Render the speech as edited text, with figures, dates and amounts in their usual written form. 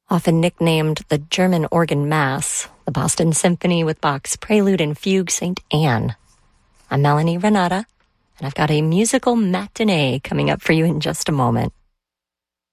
Often nicknamed the German Organ Mass, the Boston Symphony with Bach's Prelude and Fugue St. Anne. I'm Melanie Renata, and I've got a musical matinee coming up for you in just a moment.